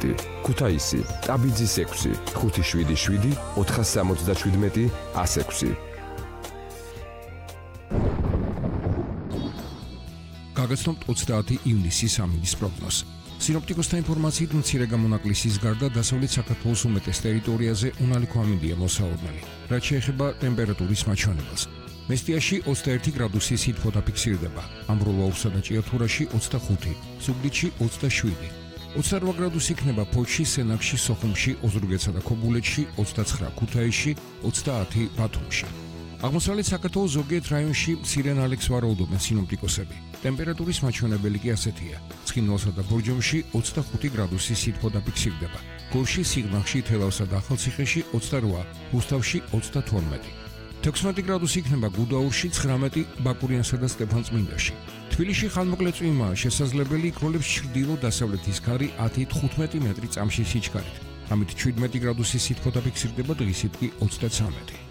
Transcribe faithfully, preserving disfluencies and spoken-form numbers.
ექვსი, ქუთაისი, ტაბიძის ექვსი, ხუთი შვიდი შვიდი, ოთხას სამოცდაშვიდმეტი, ას ექვსი. გაგაცნობთ ოცდაათი ივნისის ამინდის პროგნოზს. სინოპტიკოსთა ინფორმაციით მცირე გამონაკლისის გარდა დასავლეთ საქართველოს უმეტეს ტერიტორიაზე უნალიქო ამინდია მოსაოდნელი, რაც შეეხება ტემპერატურის მაჩვენებელს. მესტიაში ოცდაერთი გრადუსი სითბო დაფიქსირდება, ამბროლაურსა და ჭიათურაში ოცდახუთი, ზუგდიდში ოცდაშვიდი. ოცდარვა გრადუსი იქნება ფოთში, სენაკში, სოხუმში, ოზურგეთსა და ქობულეთში, ოცდაცხრა ქუთაისში, ოცდაათი ბათუმში. აღმოსავლეთ საქართველოს ზოგიერთ რაიონში მცირე ნალექს ვარაუდობენ სინოპტიკოსები. ტემპერატურის მაჩვენებელი კი ასეთია: ცხინვალსა და ბორჯომში ოცდახუთი გრადუსი სითბო დაფიქსირდება, გორში, სიღნაღში, თელავსა და ახალციხეში ოცდარვა, რუსთავში ოცდათორმეტი. თექვსმეტი გრადუსი იქნება გუდაურში, ცხრამეტი ბაკურიანსა და სტეფანწმინდაში. თბილისში ხანმოკლე წვიმაა შესაძლებელი, იქროლებს ჩრდილო-დასავლეთის ქარი ათი თხუთმეტი მეტრი წამში სიჩქარით. ამით შვიდმეტი გრადუსი სითბო დაფიქსირდება, დღისით კი ოცდაცამეტი.